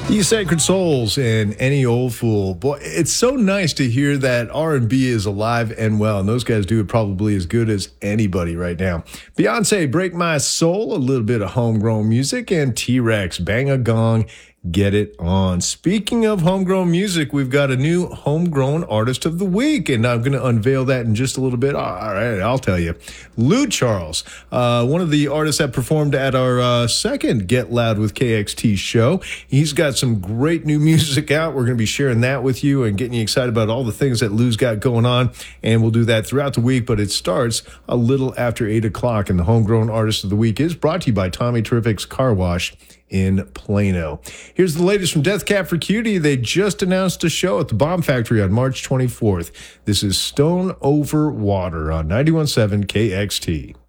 You Sacred Souls and Any Old Fool. Boy, it's so nice to hear that R&B is alive and well, and those guys do it probably as good as anybody right now. Beyonce, Break My Soul, a little bit of homegrown music, and T-Rex, Bang a Gong, Get It On. Speaking of homegrown music, we've got a new homegrown artist of the week, and I'm going to unveil that in just a little bit. All right, I'll tell you. Lou Charles, one of the artists that performed at our second Get Loud with KXT show. He's got some great new music out. We're going to be sharing that with you and getting you excited about all the things that Lou's got going on, and we'll do that throughout the week, but it starts a little after 8 o'clock, and the homegrown artist of the week is brought to you by Tommy Terrific's Car Wash in Plano. Here's the latest from Death Cab for Cutie. They just announced a show at the Bomb Factory on March 24th. This is Stone Over Water on 91.7 KXT.